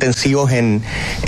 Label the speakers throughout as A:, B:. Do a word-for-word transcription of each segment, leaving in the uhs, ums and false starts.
A: intensivos en,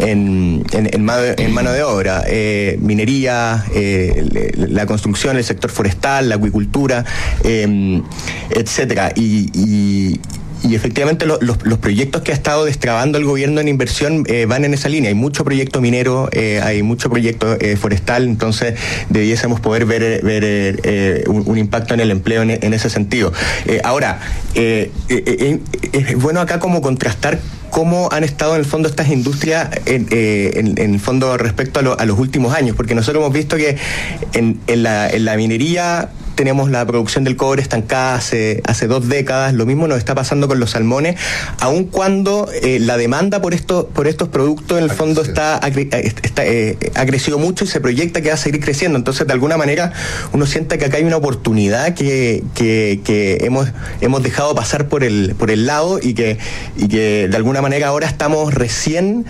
A: en, en, en, mano, en mano de obra. Eh, minería, eh, la construcción, el sector forestal, la acuicultura, eh, etcétera. Y, y Y efectivamente lo, los, los proyectos que ha estado destrabando el gobierno en inversión eh, van en esa línea. Hay mucho proyecto minero, eh, hay mucho proyecto eh, forestal, entonces debiésemos poder ver, ver eh, un, un impacto en el empleo en, en ese sentido. Eh, ahora, eh, eh, eh, es bueno acá como contrastar cómo han estado en el fondo estas industrias en, eh, en, en el fondo respecto a, lo, a los últimos años, porque nosotros hemos visto que en, en, la, en la minería tenemos la producción del cobre estancada hace, hace dos décadas, lo mismo nos está pasando con los salmones, aun cuando eh, la demanda por estos por estos productos en el fondo está, está eh, ha crecido mucho y se proyecta que va a seguir creciendo. Entonces, de alguna manera, uno siente que acá hay una oportunidad que, que, que hemos, hemos dejado pasar por el, por el lado y que, y que de alguna manera ahora estamos recién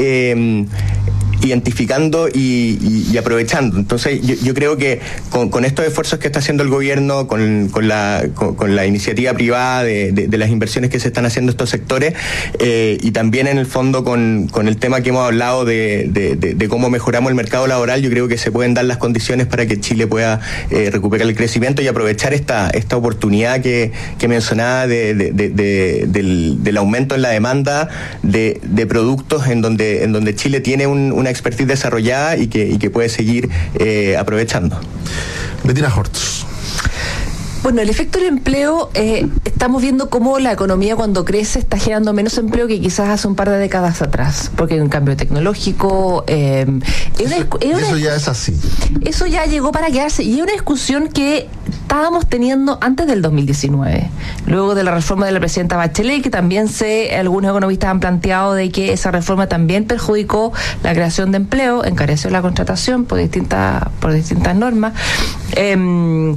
A: eh, identificando y, y, y aprovechando. Entonces yo, yo creo que con, con estos esfuerzos que está haciendo el gobierno, con, con, la, con, con la iniciativa privada de, de, de las inversiones que se están haciendo estos sectores, eh, y también en el fondo con, con el tema que hemos hablado de, de, de, de cómo mejoramos el mercado laboral, yo creo que se pueden dar las condiciones para que Chile pueda eh, recuperar el crecimiento y aprovechar esta, esta oportunidad que, que mencionaba de, de, de, de, del, del aumento en la demanda de, de productos en donde, en donde Chile tiene un, una expertise desarrollada y que, y que puede seguir eh, aprovechando.
B: Bettina Hortz.
C: Bueno, el efecto del empleo, eh, estamos viendo cómo la economía cuando crece está generando menos empleo que quizás hace un par de décadas atrás, porque hay un cambio tecnológico. Eh, es una,
B: eso,
C: es una,
B: eso ya es así.
C: Eso ya llegó para quedarse y es una discusión que estábamos teniendo antes del dos mil diecinueve, luego de la reforma de la presidenta Bachelet, que también sé, algunos economistas han planteado de que esa reforma también perjudicó la creación de empleo, encareció la contratación por distintas, por distintas normas. Eh,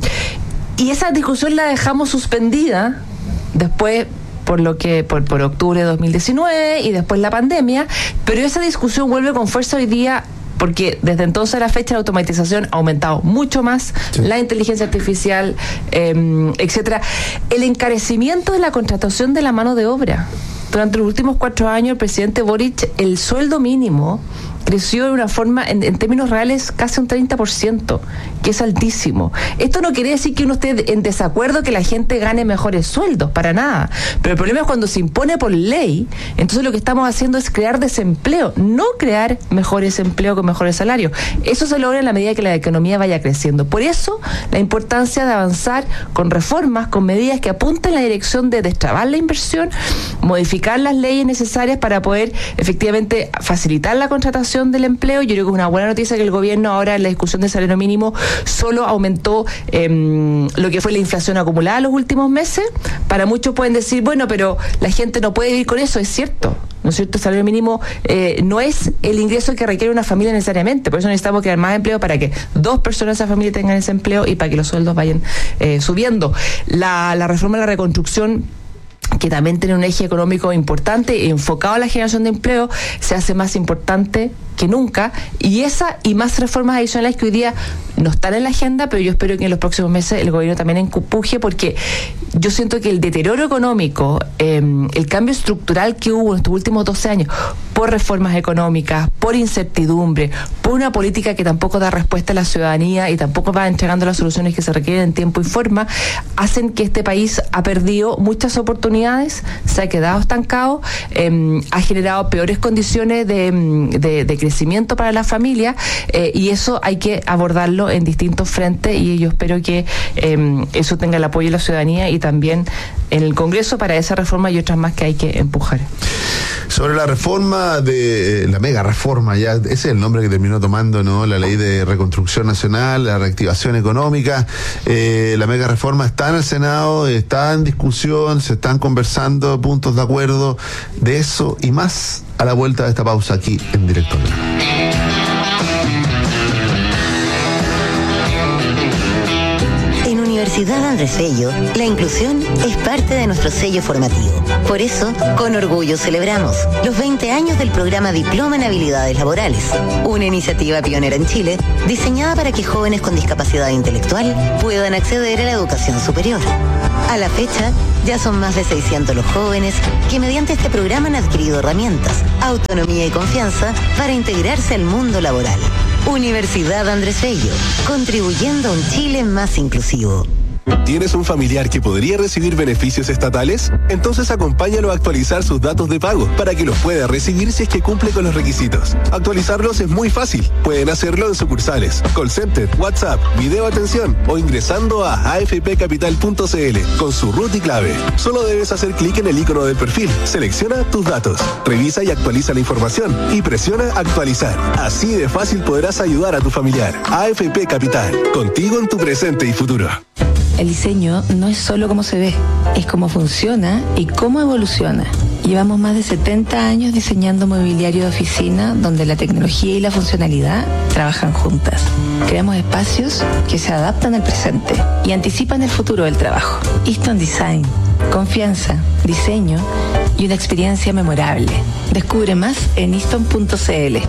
C: Y esa discusión la dejamos suspendida después por lo que por, por octubre de dos mil diecinueve y después la pandemia, pero esa discusión vuelve con fuerza hoy día porque desde entonces a la fecha la automatización ha aumentado mucho más, sí. La inteligencia artificial, eh, etcétera. El encarecimiento de la contratación de la mano de obra. Durante los últimos cuatro años el presidente Boric, el sueldo mínimo creció de una forma, en, en términos reales, casi un treinta por ciento, que es altísimo. Esto no quiere decir que uno esté en desacuerdo que la gente gane mejores sueldos, para nada. Pero el problema es cuando se impone por ley, entonces lo que estamos haciendo es crear desempleo, no crear mejores empleos con mejores salarios. Eso se logra en la medida que la economía vaya creciendo. Por eso, la importancia de avanzar con reformas, con medidas que apunten en la dirección de destrabar la inversión, modificar las leyes necesarias para poder efectivamente facilitar la contratación del empleo. Yo creo que es una buena noticia que el gobierno ahora en la discusión del salario mínimo solo aumentó eh, lo que fue la inflación acumulada en los últimos meses. Para muchos pueden decir, bueno, pero la gente no puede vivir con eso. Es cierto, ¿no es cierto? El salario mínimo eh, no es el ingreso que requiere una familia necesariamente, por eso necesitamos crear más empleo para que dos personas de esa familia tengan ese empleo y para que los sueldos vayan eh, subiendo. La, la reforma de la reconstrucción, que también tiene un eje económico importante enfocado a la generación de empleo, se hace más importante que nunca, y esa y más reformas adicionales que hoy día no están en la agenda, pero yo espero que en los próximos meses el gobierno también empuje, porque yo siento que el deterioro económico, eh, el cambio estructural que hubo en estos últimos doce años, por reformas económicas, por incertidumbre, por una política que tampoco da respuesta a la ciudadanía y tampoco va entregando las soluciones que se requieren en tiempo y forma, hacen que este país ha perdido muchas oportunidades, se ha quedado estancado, eh, ha generado peores condiciones de, de, de crecimiento para la familia, eh, y eso hay que abordarlo en distintos frentes, y yo espero que eh, eso tenga el apoyo de la ciudadanía y también en el Congreso para esa reforma y otras más que hay que empujar.
B: Sobre la reforma de la mega reforma, ya ese es el nombre que terminó tomando, ¿no? La ley de reconstrucción nacional, la reactivación económica, eh, la mega reforma está en el Senado, está en discusión, se están conversando puntos de acuerdo de eso y más a la vuelta de esta pausa aquí en Directo.
D: Universidad Andrés Bello, la inclusión es parte de nuestro sello formativo. Por eso, con orgullo celebramos los veinte años del programa Diploma en Habilidades Laborales, una iniciativa pionera en Chile diseñada para que jóvenes con discapacidad intelectual puedan acceder a la educación superior. A la fecha, ya son más de seiscientos los jóvenes que mediante este programa han adquirido herramientas, autonomía y confianza para integrarse al mundo laboral. Universidad Andrés Bello, contribuyendo a un Chile más inclusivo.
E: ¿Tienes un familiar que podría recibir beneficios estatales? Entonces acompáñalo a actualizar sus datos de pago para que los pueda recibir si es que cumple con los requisitos. Actualizarlos es muy fácil. Pueden hacerlo en sucursales, call center, WhatsApp, video atención o ingresando a a f p capital punto c l con su root y clave. Solo debes hacer clic en el icono del perfil, selecciona tus datos, revisa y actualiza la información y presiona actualizar. Así de fácil podrás ayudar a tu familiar. A F P Capital, contigo en tu presente y futuro.
F: El diseño no es solo cómo se ve, es cómo funciona y cómo evoluciona. Llevamos más de setenta años diseñando mobiliario de oficina donde la tecnología y la funcionalidad trabajan juntas. Creamos espacios que se adaptan al presente y anticipan el futuro del trabajo. Easton Design, confianza, diseño y una experiencia memorable. Descubre más en easton punto c l.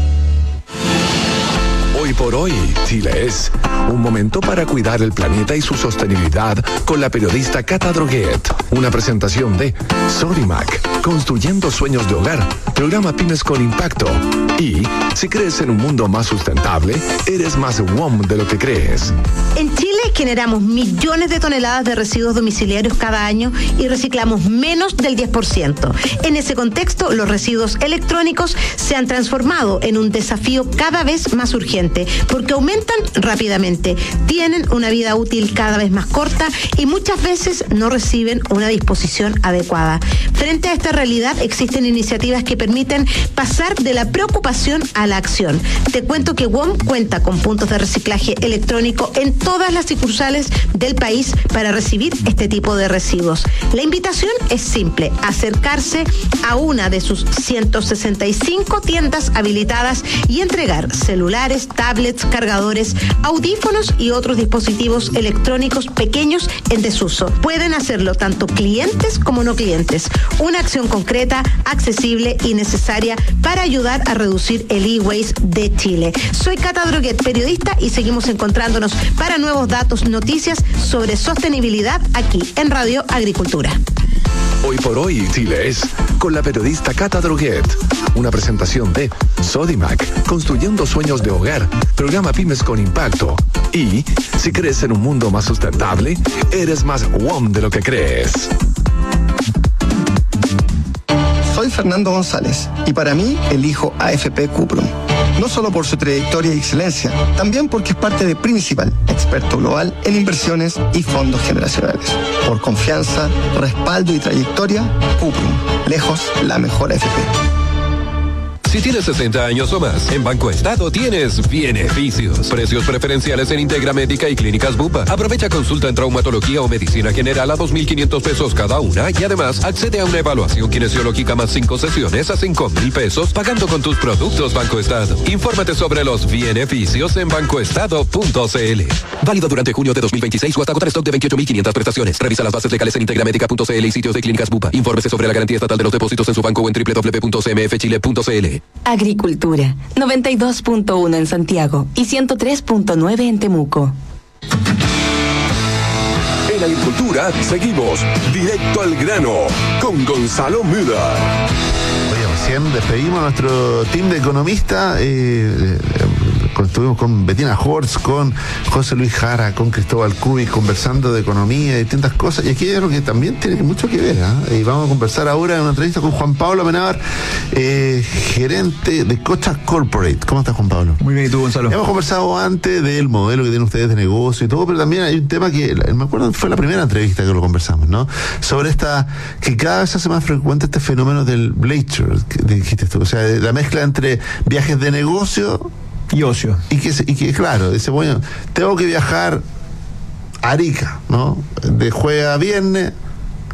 G: Hoy por hoy, Chile es un momento para cuidar el planeta y su sostenibilidad con la periodista Cata Droguet. Una presentación de Sodimac, construyendo sueños de hogar, programa Pymes con Impacto. Y si crees en un mundo más sustentable, eres más W O M de lo que crees.
H: En Chile generamos millones de toneladas de residuos domiciliarios cada año y reciclamos menos del diez por ciento. En ese contexto, los residuos electrónicos se han transformado en un desafío cada vez más urgente porque aumentan rápidamente, tienen una vida útil cada vez más corta y muchas veces no reciben una disposición adecuada. Frente a esta realidad existen iniciativas que permiten pasar de la preocupación a la acción. Te cuento que W O M cuenta con puntos de reciclaje electrónico en todas las sucursales del país para recibir este tipo de residuos. La invitación es simple, acercarse a una de sus ciento sesenta y cinco tiendas habilitadas y entregar celulares, tablets, cargadores, audífonos y otros dispositivos electrónicos pequeños en desuso. Pueden hacerlo tanto clientes como no clientes. Una acción concreta, accesible y necesaria para ayudar a reducir el e-waste de Chile. Soy Cata Droguet, periodista, y seguimos encontrándonos para nuevos datos, noticias sobre sostenibilidad aquí en Radio Agricultura.
G: Hoy por hoy, Chile es con la periodista Cata Droguet. Una presentación de Sodimac, construyendo sueños de hogar, programa Pymes con Impacto. Y si crees en un mundo más sustentable, eres más W O M de lo que crees.
I: Soy Fernando González y para mí elijo A F P Cuprum. No solo por su trayectoria y excelencia, también porque es parte de Principal, experto global en inversiones y fondos generacionales. Por confianza, respaldo y trayectoria, Cuprum, lejos la mejor A F P.
J: Si tienes sesenta años o más, en Banco Estado tienes beneficios. Precios preferenciales en Integra Médica y Clínicas Bupa. Aprovecha consulta en traumatología o medicina general a dos mil quinientos pesos cada una y además accede a una evaluación kinesiológica más cinco sesiones a cinco mil pesos pagando con tus productos Banco Estado. Infórmate sobre los beneficios en bancoestado punto c l. Válido durante junio de dos mil veintiséis o hasta agotar stock de veintiocho mil quinientas prestaciones. Revisa las bases legales en integramédica punto c l y sitios de Clínicas Bupa. Infórmese sobre la garantía estatal de los depósitos en su banco o en doble u doble u doble u punto c m f chile punto c l.
F: Agricultura, noventa y dos punto uno en Santiago y ciento tres punto nueve en Temuco.
G: En Agricultura seguimos directo al grano con Gonzalo Müller.
B: Oye, recién despedimos a nuestro team de economistas. Eh, Estuvimos con Bettina Hortz, con José Luis Jara, con Cristóbal Cubi, conversando de economía y distintas cosas. Y aquí hay algo que también tiene mucho que ver, ¿eh? Y vamos a conversar ahora en una entrevista con Juan Pablo Amenábar, eh, gerente de Cocha Corporate. ¿Cómo estás, Juan Pablo?
K: Muy bien, ¿y tú, Gonzalo?
B: Hemos conversado antes del modelo que tienen ustedes de negocio y todo, pero también hay un tema que, me acuerdo, fue la primera entrevista que lo conversamos, ¿no? Sobre esta, que cada vez se hace más frecuente este fenómeno del leisure, que dijiste tú, o sea, la mezcla entre viajes de negocio
K: y ocio.
B: Y que, y que claro, dice, bueno, tengo que viajar a Arica, ¿no? De jueves a viernes,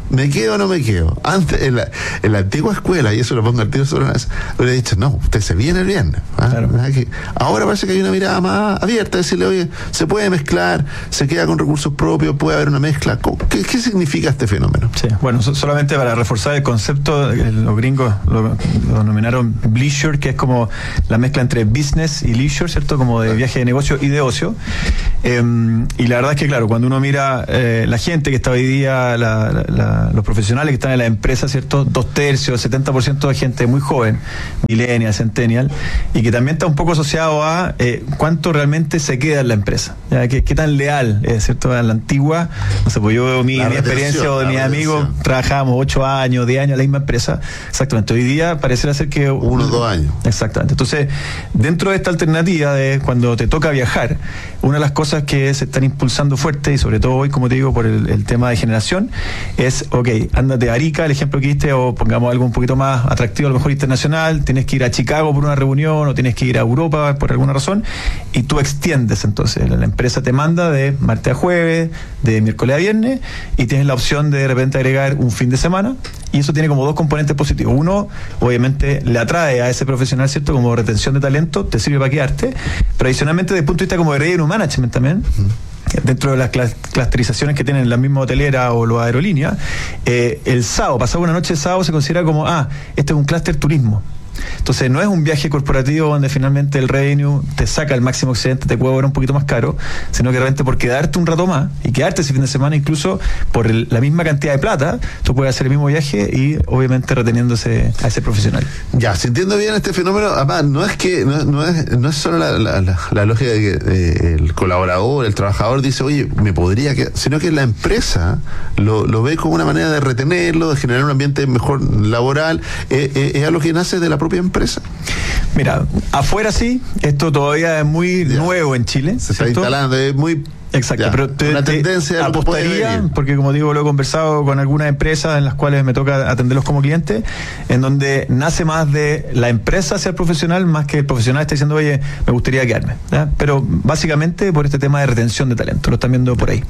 B: ¿me quedo o no me quedo? Antes, en la, en la antigua escuela, y eso lo pongo al tiro sobre la mesa, hubiera dicho, no, usted se viene el viernes. ¿Ah? Claro. Que ahora parece que hay una mirada más abierta, decirle, oye, se puede mezclar, se queda con recursos propios, puede haber una mezcla. ¿Qué, qué significa este fenómeno?
K: Sí, bueno, so, solamente para reforzar el concepto, los gringos lo, lo denominaron leisure, que es como la mezcla entre business y leisure, ¿cierto? Como de viaje de negocio y de ocio. Eh, y la verdad es que, claro, cuando uno mira eh, la gente que está hoy día, la, la, la, los profesionales que están en la empresa, ¿cierto? Dos tercios, setenta por ciento de gente muy joven, millennial, centennial, y que también está un poco asociado a eh, cuánto realmente se queda en la empresa, ¿ya? ¿Qué, qué tan leal, eh, ¿cierto? En la antigua, no sé, pues yo, mi, mi experiencia o de mis amigos, trabajábamos ocho años, diez años en la misma empresa, exactamente. Hoy día pareciera ser que...
B: Uno o dos años.
K: Exactamente. Entonces, dentro de esta alternativa de cuando te toca viajar, una de las cosas que se están impulsando fuerte, y sobre todo hoy, como te digo, por el, el tema de generación, es, ok, ándate a Arica, el ejemplo que diste, o pongamos algo un poquito más atractivo, a lo mejor internacional, tienes que ir a Chicago por una reunión, o tienes que ir a Europa por alguna razón, y tú extiendes, entonces, la, la empresa te manda de martes a jueves, de miércoles a viernes, y tienes la opción de de repente agregar un fin de semana, y eso tiene como dos componentes positivos. Uno, obviamente, le atrae a ese profesional, ¿cierto? Como retención de talento, te sirve para quedarte, pero adicionalmente, desde el punto de vista como de revenue management también, uh-huh. dentro de las cl- clusterizaciones que tienen la misma hotelera o las aerolíneas, eh, el sábado, pasado una noche de sábado, se considera como, ah, este es un clúster turismo. Entonces no es un viaje corporativo donde finalmente el revenue te saca el máximo excedente, te puede cobrar un poquito más caro, sino que realmente por quedarte un rato más y quedarte ese fin de semana, incluso por el, la misma cantidad de plata, tú puedes hacer el mismo viaje y obviamente reteniéndose a ese profesional.
B: Ya, si entiendo bien este fenómeno, además no es que no, no es no es solo la, la, la, la lógica de que eh, el colaborador, el trabajador dice, oye, me podría quedar, sino que la empresa lo, lo ve como una manera de retenerlo, de generar un ambiente mejor laboral, eh, eh, es algo que nace de la propia empresa.
K: Mira, afuera sí, esto todavía es muy ya. nuevo en Chile.
B: Se está instalando, es muy...
K: Exacto,
B: ya,
K: pero te,
B: una
K: te
B: tendencia
K: apostaría, porque como digo, lo he conversado con algunas empresas en las cuales me toca atenderlos como cliente, en donde nace más de la empresa hacia el profesional, más que el profesional está diciendo, oye, me gustaría quedarme, ¿ya? Pero básicamente por este tema de retención de talento, lo están viendo por ahí.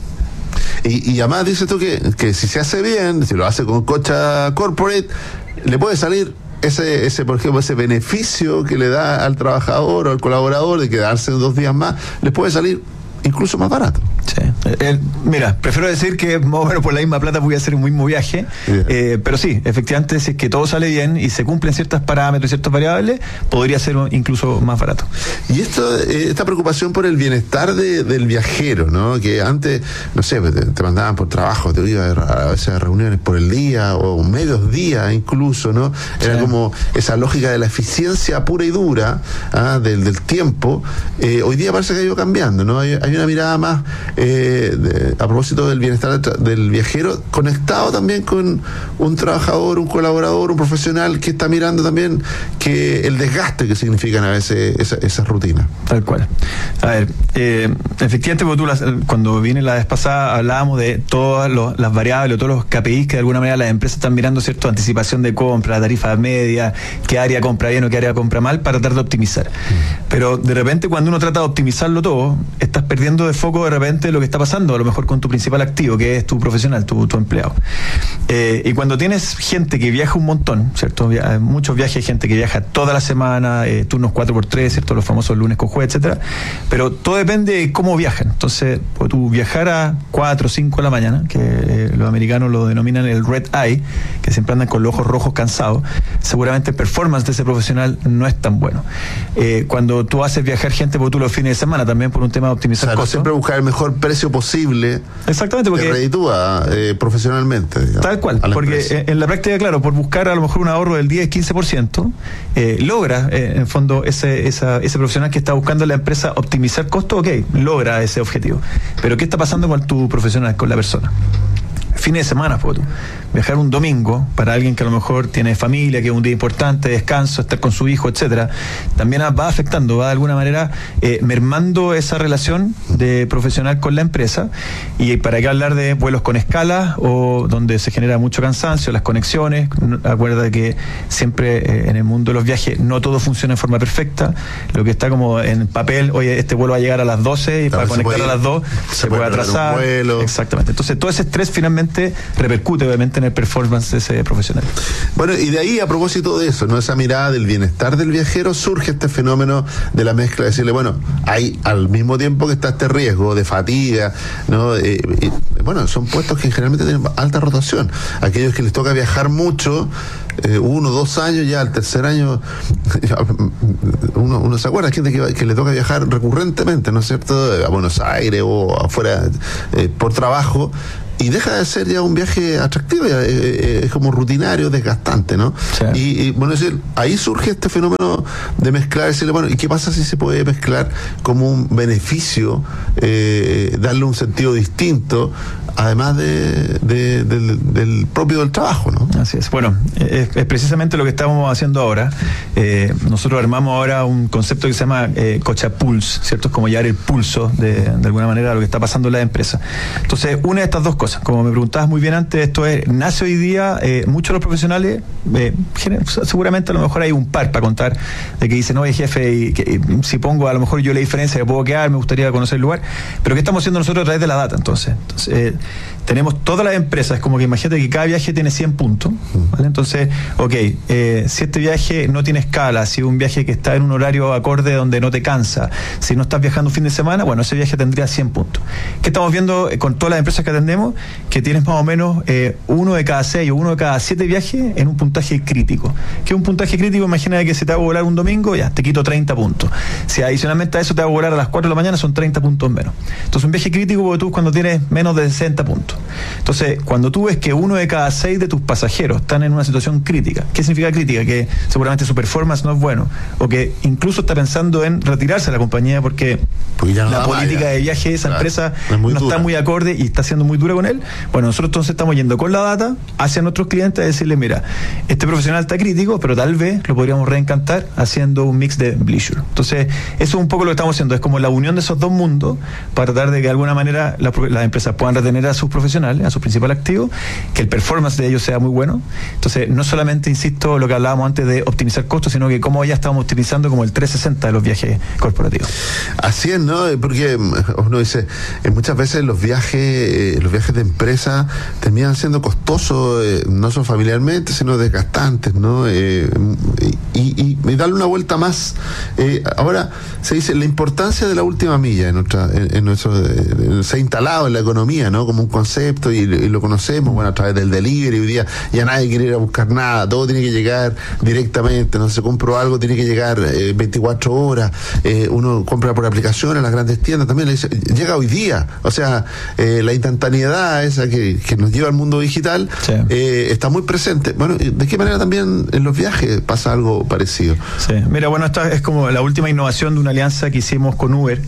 B: Y, y además dices tú que, que si se hace bien, si lo hace con Cocha Corporate, le puede salir ese, ese, por ejemplo, ese beneficio que le da al trabajador o al colaborador de quedarse dos días más, les puede salir incluso más barato.
K: Sí. Eh, mira, prefiero decir que más o menos por la misma plata voy a hacer un mismo viaje, yeah. eh, pero sí, efectivamente, si es que todo sale bien y se cumplen ciertos parámetros y ciertas variables, podría ser incluso más barato.
B: Y esto, eh, esta preocupación por el bienestar de, del viajero, ¿no? Que antes, no sé, te, te mandaban por trabajo, te iban a veces a reuniones por el día o medios días incluso, ¿no? Era sí. como esa lógica de la eficiencia pura y dura, ¿ah? del, del tiempo. Eh, hoy día parece que ha ido cambiando, ¿no? Hay, hay una mirada más eh, de, a propósito del bienestar del viajero, conectado también con un trabajador, un colaborador, un profesional que está mirando también que el desgaste que significan a veces esas esa rutinas.
K: Tal cual. A ver, eh, efectivamente, tú las, cuando vine la vez pasada hablábamos de todas los, las variables, todos los K P Is que de alguna manera las empresas están mirando, ¿cierto? Anticipación de compra, tarifa media, qué área compra bien o qué área compra mal, para tratar de optimizar. Mm. Pero de repente cuando uno trata de optimizarlo todo, estás perdiendo de foco de repente lo que está pasando, a lo mejor con tu principal activo, que es tu profesional, tu, tu empleado. Eh, y cuando tienes gente que viaja un montón, ¿cierto? Via- muchos viajes, gente que viaja toda la semana, eh, turnos cuatro por tres, ¿cierto? Los famosos lunes con jueves, etcétera. Pero todo depende de cómo viajan. Entonces, pues, tú viajar a cuatro o cinco de la mañana, que eh, los americanos lo denominan el red eye, que siempre andan con los ojos rojos cansados, seguramente el performance de ese profesional no es tan bueno. Eh, cuando tú haces viajar gente, pues tú los fines de semana también por un tema de optimizar, o sea, costos.
B: Siempre buscar el mejor precio posible.
K: Exactamente, porque
B: que reditúa eh, profesionalmente, digamos,
K: tal cual, porque empresa. En la práctica, claro, por buscar a lo mejor un ahorro del diez a quince por ciento, eh, logra eh, en el fondo ese, esa, ese profesional que está buscando en la empresa optimizar costos, ok, logra ese objetivo. Pero ¿qué está pasando con tu profesional, con la persona? Fines de semana, foto. Viajar un domingo para alguien que a lo mejor tiene familia, que es un día importante, descanso, estar con su hijo, etcétera, también va afectando, va de alguna manera eh, mermando esa relación de profesional con la empresa. Y para qué hablar de vuelos con escala o donde se genera mucho cansancio, las conexiones. Acuerda que siempre eh, en el mundo de los viajes no todo funciona en forma perfecta. Lo que está como en papel, oye, este vuelo va a llegar a las doce y para conectar a las dos se, se puede, puede atrasar. Exactamente. Entonces todo ese estrés finalmente finalmente repercute obviamente en el performance de ese profesional.
B: Bueno, y de ahí, a propósito de eso, ¿no? Esa mirada del bienestar del viajero, surge este fenómeno de la mezcla, de decirle, bueno, hay al mismo tiempo que está este riesgo de fatiga, ¿no? Eh, eh, bueno, son puestos que generalmente tienen alta rotación. Aquellos que les toca viajar mucho, eh, uno, dos años, ya al tercer año, uno, uno se acuerda, gente que, que le toca viajar recurrentemente, ¿no es cierto?, a Buenos Aires o afuera eh, por trabajo, y deja de ser ya un viaje atractivo, ya, eh, es como rutinario, desgastante, ¿no? Sí. Y, y bueno, es decir, ahí surge este fenómeno de mezclar, decirle, bueno, ¿y qué pasa si se puede mezclar como un beneficio, eh, darle un sentido distinto, además de, de, del, del propio del trabajo, ¿no?
K: Así es. Bueno, es, es precisamente lo que estamos haciendo ahora. Eh, nosotros armamos ahora un concepto que se llama eh, Cochapulse, ¿cierto? Es como llevar el pulso de, de alguna manera a lo que está pasando en la empresa. Entonces, una de estas dos cosas, como me preguntabas muy bien antes, esto es, nace hoy día, eh, muchos de los profesionales, eh, seguramente a lo mejor hay un par para contar, de que dicen, oye jefe, y que, y, si pongo a lo mejor yo la diferencia que puedo quedar, me gustaría conocer el lugar, pero ¿qué estamos haciendo nosotros a través de la data entonces? Entonces, eh, tenemos todas las empresas, como que imagínate que cada viaje tiene cien puntos, ¿vale? Entonces, ok, eh, si este viaje no tiene escala, si es un viaje que está en un horario acorde donde no te cansa, si no estás viajando un fin de semana, bueno, ese viaje tendría cien puntos. ¿Qué estamos viendo con todas las empresas que atendemos? Que tienes más o menos eh, uno de cada seis o uno de cada siete viajes en un puntaje crítico. ¿Qué es un puntaje crítico? Imagina que se te va a volar un domingo, ya, te quito treinta puntos. Si adicionalmente a eso te va a volar a las cuatro de la mañana, son treinta puntos menos. Entonces, un viaje crítico porque tú cuando tienes menos de sesenta puntos. Entonces, cuando tú ves que uno de cada seis de tus pasajeros están en una situación crítica, ¿qué significa crítica? Que seguramente su performance no es bueno, o que incluso está pensando en retirarse de la compañía porque no la política más, de viaje de esa claro, empresa no dura. Está muy acorde y está siendo muy dura con él. Bueno, nosotros entonces estamos yendo con la data hacia nuestros clientes a decirle, mira, este profesional está crítico, pero tal vez lo podríamos reencantar haciendo un mix de bleisure. Entonces, eso es un poco lo que estamos haciendo, es como la unión de esos dos mundos para tratar de que de alguna manera las la empresas puedan retener a sus profesionales, a su principal activo, que el performance de ellos sea muy bueno. Entonces, no solamente, insisto, lo que hablábamos antes de optimizar costos, sino que cómo ya estamos optimizando como el trescientos sesenta de los viajes corporativos.
B: Así es, ¿no? Porque uno dice, muchas veces los viajes, los viajes de empresa terminan siendo costosos, eh, no solo familiarmente, sino desgastantes, ¿no? Eh, y, y, y darle una vuelta más. Eh, ahora, se dice, la importancia de la última milla en nuestra, en, en nuestro, eh, se ha instalado en la economía, ¿no? Como un concepto y, y lo conocemos, bueno, a través del delivery. Hoy día ya nadie quiere ir a buscar nada, todo tiene que llegar directamente, no se compró algo, tiene que llegar eh, veinticuatro horas, eh, uno compra por aplicación en las grandes tiendas, también le dice, llega hoy día, o sea, eh, la instantaneidad esa que, que nos lleva al mundo digital, sí. eh, está muy presente. Bueno, ¿de qué manera también en los viajes pasa algo parecido?
K: Sí, mira, bueno, esta es como la última innovación de una alianza que hicimos con Uber.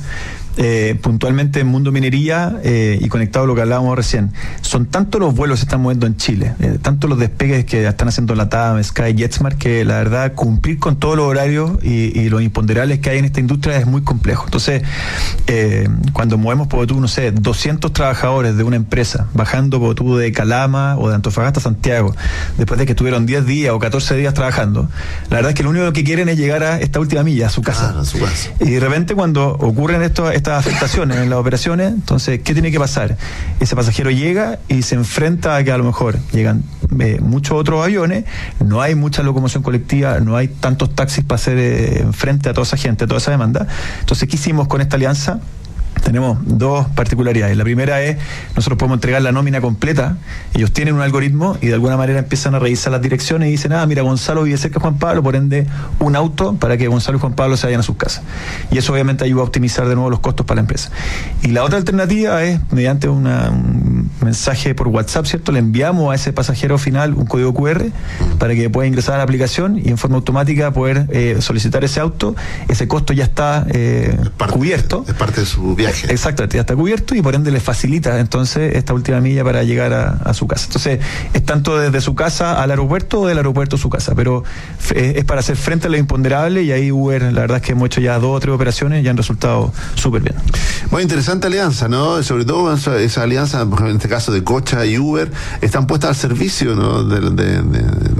K: Eh, puntualmente en Mundo Minería eh, y conectado a lo que hablábamos recién, son tantos los vuelos que se están moviendo en Chile, eh, tantos los despegues que están haciendo LATAM, Sky, JetSmart, que la verdad cumplir con todos los horarios y, y los imponderables que hay en esta industria es muy complejo. Entonces, eh, cuando movemos, por tú, no sé, doscientos trabajadores de una empresa, bajando por tú de Calama o de Antofagasta a Santiago, después de que estuvieron diez días o catorce días trabajando, la verdad es que lo único que quieren es llegar a esta última milla, a su casa. Ah, a su casa. Y de repente cuando ocurren estos, estas afectaciones en las operaciones, entonces, ¿qué tiene que pasar? Ese pasajero llega y se enfrenta a que a lo mejor llegan eh, muchos otros aviones, no hay mucha locomoción colectiva, no hay tantos taxis para hacer eh, frente a toda esa gente, a toda esa demanda. Entonces, ¿qué hicimos con esta alianza? Tenemos dos particularidades. La primera es, nosotros podemos entregar la nómina completa, ellos tienen un algoritmo y de alguna manera empiezan a revisar las direcciones y dicen, ah, mira, Gonzalo vive cerca de Juan Pablo, por ende, un auto para que Gonzalo y Juan Pablo se vayan a sus casas. Y eso obviamente ayuda a optimizar de nuevo los costos para la empresa. Y la otra alternativa es, mediante una, un mensaje por WhatsApp, ¿cierto? Le enviamos a ese pasajero final un código cu erre para que pueda ingresar a la aplicación y en forma automática poder eh, solicitar ese auto. Ese costo ya está eh, es parte, cubierto.
B: Es parte de su viaje.
K: Exacto, ya está cubierto y por ende le facilita entonces esta última milla para llegar a, a su casa. Entonces, es tanto desde su casa al aeropuerto o del aeropuerto a su casa, pero es, es para hacer frente a lo imponderable y ahí Uber, la verdad es que hemos hecho ya dos o tres operaciones y han resultado súper bien.
B: Muy interesante alianza, ¿no? Sobre todo esa, esa alianza, en este caso de Cocha y Uber, están puestas al servicio, ¿no? de, de, de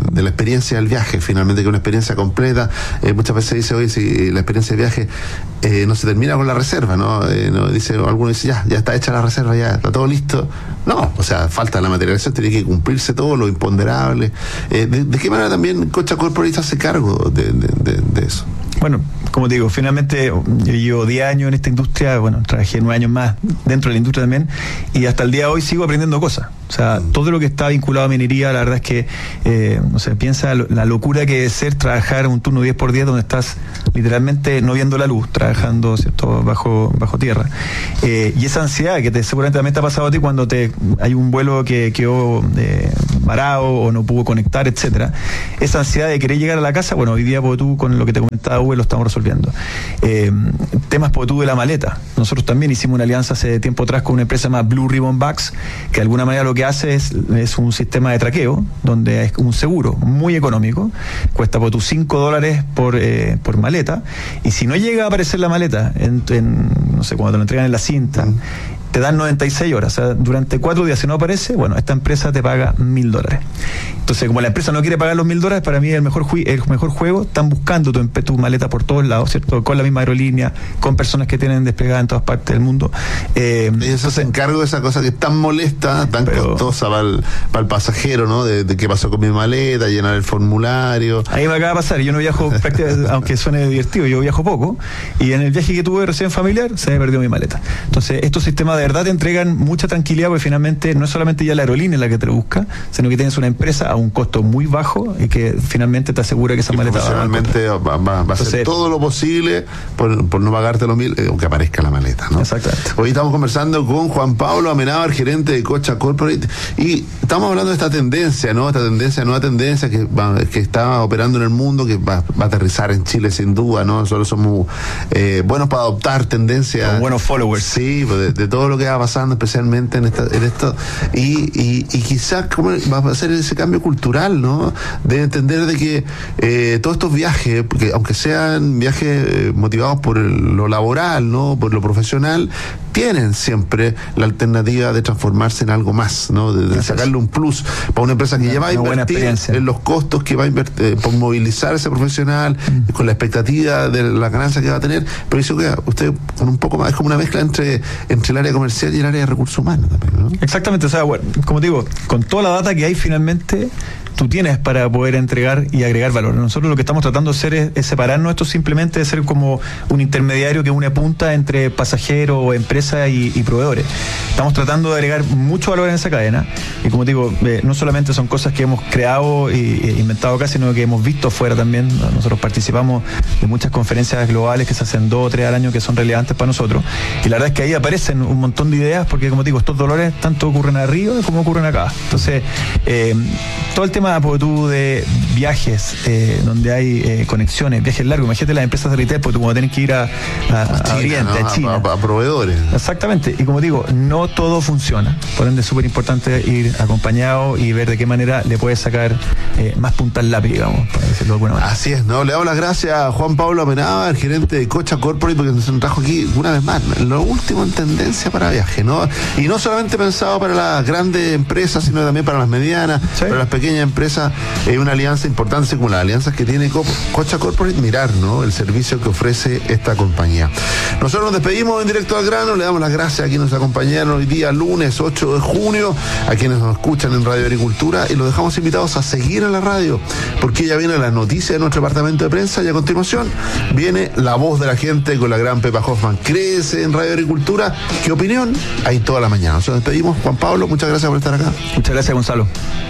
B: de la experiencia del viaje, finalmente, que es una experiencia completa. Eh, muchas veces se dice, oye, si la experiencia de viaje eh, no se termina con la reserva, ¿no? Eh, no dice, alguno dice, ya, ya está hecha la reserva, ya está todo listo. No, o sea, falta la materialización, tiene que cumplirse todo lo imponderable. Eh, de, ¿De qué manera también Cocha Corporate hace cargo de, de, de, de eso?
K: Bueno, como te digo, finalmente yo llevo diez años en esta industria, bueno, trabajé nueve años más dentro de la industria también, y hasta el día de hoy sigo aprendiendo cosas. O sea, mm. todo lo que está vinculado a minería, la verdad es que, eh, no sé, piensa la locura que debe ser trabajar un turno diez por diez donde estás literalmente no viendo la luz, trabajando, ¿cierto?, bajo, bajo tierra. Eh, y esa ansiedad que te, seguramente también te ha pasado a ti cuando te hay un vuelo que quedó eh, varado o no pudo conectar, etcétera. Esa ansiedad de querer llegar a la casa, bueno, hoy día pues, tú con lo que te comentaba Uwe lo estamos resolviendo. Eh, temas por tú de la maleta. Nosotros también hicimos una alianza hace tiempo atrás con una empresa llamada Blue Ribbon Bags, que de alguna manera lo que hace es, es un sistema de traqueo, donde es un seguro muy económico, cuesta por tú cinco dólares por, eh, por maleta, y si no llega a aparecer la maleta, en, en, no sé, cuando te lo entregan en la cinta, mm. te dan noventa y seis horas, o sea, durante cuatro días si no aparece, bueno, esta empresa te paga mil dólares. Entonces, como la empresa no quiere pagar los mil dólares, para mí es el mejor, ju- el mejor juego. Están buscando tu, tu maleta por todos lados, ¿cierto? Con la misma aerolínea, con personas que tienen desplegada en todas partes del mundo. Eh,
B: y eso se encargo de esa cosa que es tan molesta, tan pero, costosa para el, para el pasajero, ¿no? De, de qué pasó con mi maleta, llenar el formulario.
K: Ahí me acaba de pasar, yo no viajo prácticamente, aunque suene divertido, yo viajo poco, y en el viaje que tuve recién familiar, se me perdió mi maleta. Entonces, estos sistemas de verdad te entregan mucha tranquilidad, porque finalmente no es solamente ya la aerolínea la que te lo busca, sino que tienes una empresa a un costo muy bajo y que finalmente te asegura que esa
B: y
K: maleta
B: profesionalmente va, va, va, va a Entonces, hacer todo lo posible por, por no pagarte los mil, eh, aunque aparezca la maleta, ¿no?
K: Exactamente.
B: Hoy estamos conversando con Juan Pablo Amenábar, gerente de Cocha Corporate, y estamos hablando de esta tendencia, ¿no? Esta tendencia, nueva tendencia que, va, que está operando en el mundo, que va, va a aterrizar en Chile sin duda, ¿no? Nosotros somos eh, buenos para adoptar tendencias.
K: Como buenos followers.
B: Sí, de, de todo lo que va pasando, especialmente en, esta, en esto, y, y, y quizás cómo va a ser ese cambio cultural, ¿no? De entender de que eh, todos estos viajes, porque aunque sean viajes eh, motivados por el, lo laboral, ¿no? Por lo profesional, tienen siempre la alternativa de transformarse en algo más, ¿no? De, de sacarle un plus para una empresa que una, ya va a invertir en los costos que va a invertir, eh, por movilizar a ese profesional, mm. con la expectativa de la ganancia que va a tener. Pero dice que usted con un poco más, es como una mezcla entre, entre el área comercial y el área de recursos humanos también, ¿no?
K: Exactamente, o sea, bueno, como te digo, con toda la data que hay finalmente, tú tienes para poder entregar y agregar valor. Nosotros lo que estamos tratando de hacer es, es separarnos esto simplemente de ser como un intermediario que une punta entre pasajeros, empresas y, y proveedores. Estamos tratando de agregar mucho valor en esa cadena, y como te digo, eh, no solamente son cosas que hemos creado e inventado acá, sino que hemos visto afuera también. Nosotros participamos de muchas conferencias globales que se hacen dos o tres al año que son relevantes para nosotros, y la verdad es que ahí aparecen un montón de ideas, porque como te digo, estos dolores tanto ocurren arriba como ocurren acá. Entonces, eh, todo el tema tú, de viajes, eh, donde hay eh, conexiones, viajes largos, imagínate las empresas de retail, porque tú como tienes que ir a, a, a China, Oriente, ¿no? a China.
B: A, a, a proveedores.
K: Exactamente, y como digo, no todo funciona, por ende es súper importante ir acompañado y ver de qué manera le puedes sacar eh, más punta al lápiz, digamos, para decirlo de alguna manera.
B: Así es, ¿no? Le damos las gracias a Juan Pablo Amenábar, gerente de Cocha Corporate, porque nos trajo aquí una vez más lo último en tendencia para viaje, ¿no? Y no solamente pensado para las grandes empresas, sino también para las medianas, ¿sí? Para las pequeñas empresas. Es una alianza importante como las alianzas que tiene Co- Cocha Corporate, mirar, ¿no? El servicio que ofrece esta compañía. Nosotros nos despedimos en Directo al Grano, le damos las gracias a quienes nos acompañaron hoy día, lunes ocho de junio, a quienes nos escuchan en Radio Agricultura, y los dejamos invitados a seguir en la radio, porque ya viene la noticia de nuestro departamento de prensa, y a continuación viene La Voz de la Gente con la gran Pepa Hoffman. Crece en Radio Agricultura. ¿Qué opinión? Ahí toda la mañana. Nos despedimos. Juan Pablo, muchas gracias por estar acá.
K: Muchas gracias, Gonzalo.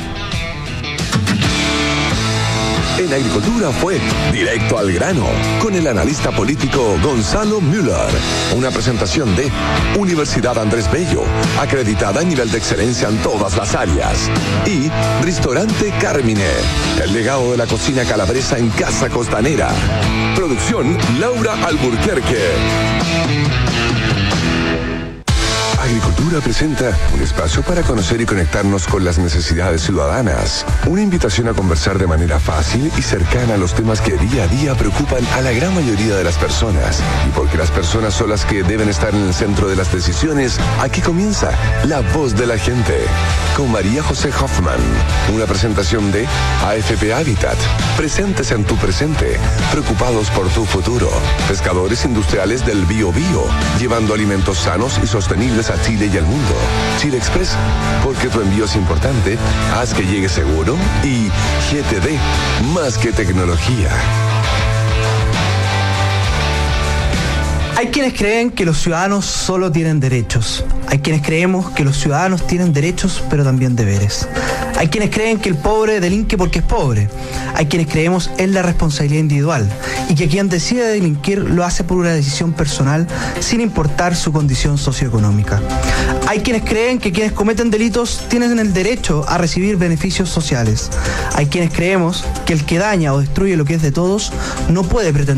G: En Agricultura fue Directo al Grano, con el analista político Gonzalo Müller. Una presentación de Universidad Andrés Bello, acreditada a nivel de excelencia en todas las áreas. Y Ristorante Carmine, el legado de la cocina calabresa en Casa Costanera. Producción Laura Alburquerque. Agricultura presenta un espacio para conocer y conectarnos con las necesidades ciudadanas. Una invitación a conversar de manera fácil y cercana a los temas que día a día preocupan a la gran mayoría de las personas. Y porque las personas son las que deben estar en el centro de las decisiones, aquí comienza La Voz de la Gente, con María José Hoffman. Una presentación de A F P Habitat. Presentes en tu presente, preocupados por tu futuro. Pescadores industriales del Bio Bio, llevando alimentos sanos y sostenibles a Chile y al mundo. Chile Express, porque tu envío es importante, haz que llegue seguro. Y G T D, más que tecnología.
L: Hay quienes creen que los ciudadanos solo tienen derechos. Hay quienes creemos que los ciudadanos tienen derechos, pero también deberes. Hay quienes creen que el pobre delinque porque es pobre. Hay quienes creemos en la responsabilidad individual y que quien decide delinquir lo hace por una decisión personal sin importar su condición socioeconómica. Hay quienes creen que quienes cometen delitos tienen el derecho a recibir beneficios sociales. Hay quienes creemos que el que daña o destruye lo que es de todos no puede pretender